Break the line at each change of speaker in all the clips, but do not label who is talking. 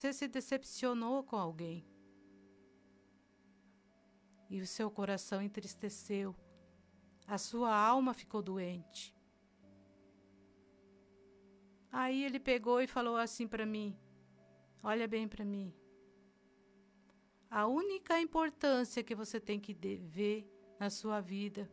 você se decepcionou com alguém e o seu coração entristeceu, a sua alma ficou doente. Aí ele pegou e falou assim para mim, olha bem para mim, a única importância que você tem que ver na sua vida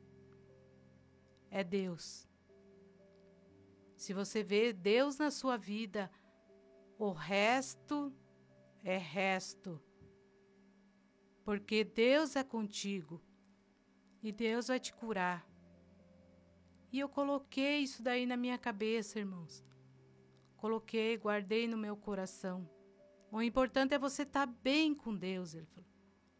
é Deus. Se você vê Deus na sua vida, o resto é resto. Porque Deus é contigo e Deus vai te curar. E eu coloquei isso daí na minha cabeça, irmãos. Coloquei, guardei no meu coração. O importante é você estar bem com Deus, ele falou.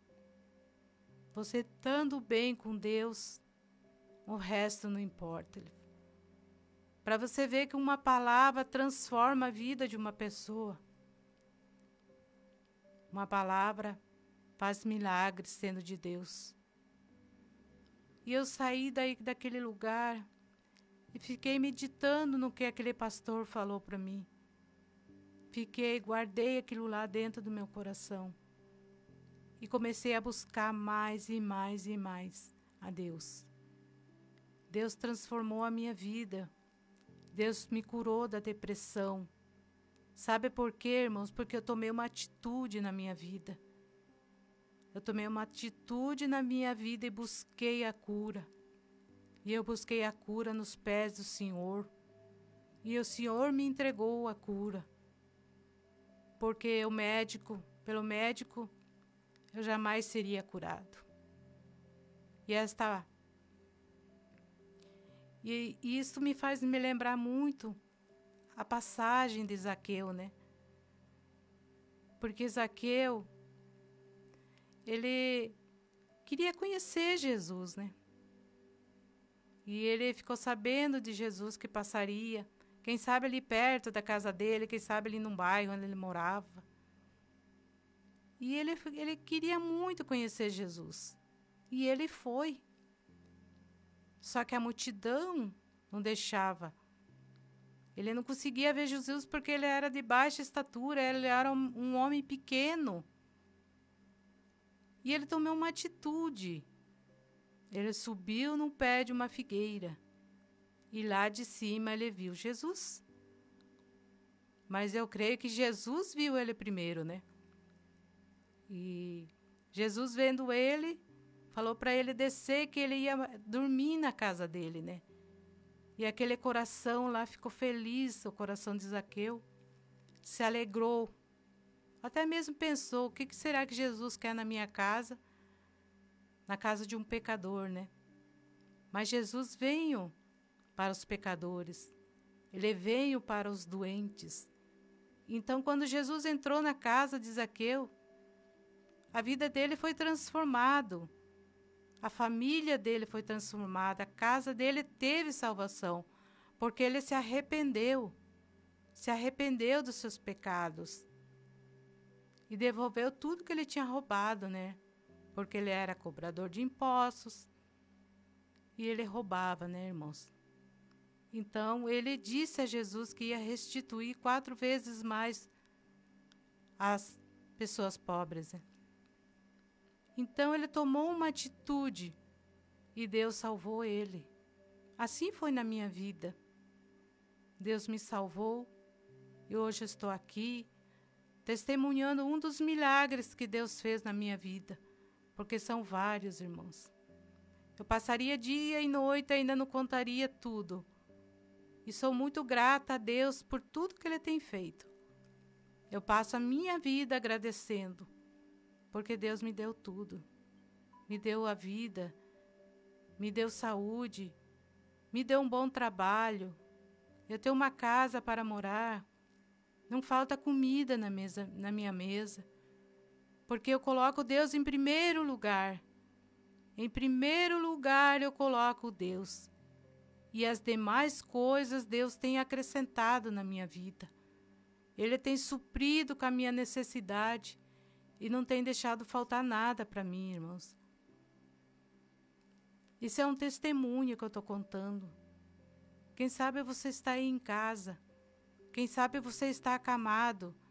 Você estando bem com Deus, o resto não importa. Para você ver que uma palavra transforma a vida de uma pessoa. Uma palavra faz milagres sendo de Deus. E eu saí daquele lugar e fiquei meditando no que aquele pastor falou para mim. Guardei aquilo lá dentro do meu coração. E comecei a buscar mais e mais e mais a Deus. Deus transformou a minha vida. Deus me curou da depressão. Sabe por quê, irmãos? Porque eu tomei uma atitude na minha vida. Eu tomei uma atitude na minha vida e busquei a cura. E eu busquei a cura nos pés do Senhor. E o Senhor me entregou a cura. Porque pelo médico, eu jamais seria curado. E isso me faz me lembrar muito a passagem de Zaqueu, né? Porque Zaqueu, ele queria conhecer Jesus, né? E ele ficou sabendo de Jesus que passaria, quem sabe ali perto da casa dele, quem sabe ali num bairro onde ele morava. E ele queria muito conhecer Jesus. E ele foi. Só que a multidão não deixava. Ele não conseguia ver Jesus porque ele era de baixa estatura, ele era um homem pequeno. E ele tomou uma atitude. Ele subiu no pé de uma figueira. E lá de cima ele viu Jesus. Mas eu creio que Jesus viu ele primeiro, né? E Jesus vendo ele, falou para ele descer, que ele ia dormir na casa dele, né? E aquele coração lá ficou feliz, o coração de Zaqueu se alegrou. Até mesmo pensou, o que será que Jesus quer na minha casa? Na casa de um pecador, né? Mas Jesus veio para os pecadores. Ele veio para os doentes. Então, quando Jesus entrou na casa de Zaqueu, a vida dele foi transformada. A família dele foi transformada. A casa dele teve salvação. Porque ele se arrependeu. Se arrependeu dos seus pecados. E devolveu tudo que ele tinha roubado, né? Porque ele era cobrador de impostos. E ele roubava, né, irmãos? Então, ele disse a Jesus que ia restituir 4 vezes mais às pessoas pobres, né? Então, ele tomou uma atitude e Deus salvou ele. Assim foi na minha vida. Deus me salvou e hoje estou aqui testemunhando um dos milagres que Deus fez na minha vida, porque são vários, irmãos. Eu passaria dia e noite, ainda não contaria tudo. E sou muito grata a Deus por tudo que Ele tem feito. Eu passo a minha vida agradecendo, porque Deus me deu tudo. Me deu a vida, me deu saúde, me deu um bom trabalho. Eu tenho uma casa para morar. Não falta comida na minha mesa, porque eu coloco Deus em primeiro lugar. Em primeiro lugar eu coloco Deus. E as demais coisas Deus tem acrescentado na minha vida. Ele tem suprido com a minha necessidade e não tem deixado faltar nada para mim, irmãos. Isso é um testemunho que eu estou contando. Quem sabe você está aí em casa. Quem sabe você está acamado.